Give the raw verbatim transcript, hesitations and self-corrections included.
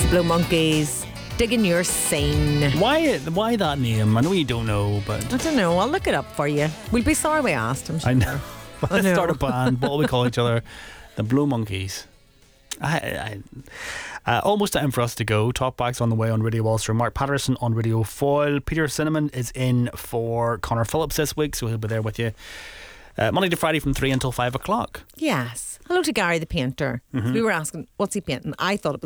Blue Monkeys, Digging Your Scene. Why Why that name? I know you don't know, but I don't know. I'll look it up for you. We'll be sorry we asked. I'm sure. I know. Let's know. start a band. What will we call each other? The Blue Monkeys. I, I, uh, almost time for us to go. Talkback's on the way on Radio Ulster. Mark Patterson on Radio Foyle. Peter Cinnamon is in for Connor Phillips this week, so he'll be there with you uh, Monday to Friday from three until five o'clock. Yes. Hello to Gary the painter. Mm-hmm. We were asking, what's he painting? I thought it was